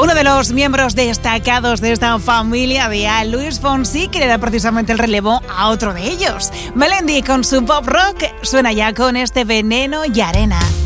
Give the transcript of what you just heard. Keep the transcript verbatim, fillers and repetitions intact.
Uno de los miembros destacados de esta familia de A, Luis Fonsi, que le da precisamente el relevo a otro de ellos. Melendi con su pop rock suena ya con este Veneno y Arena.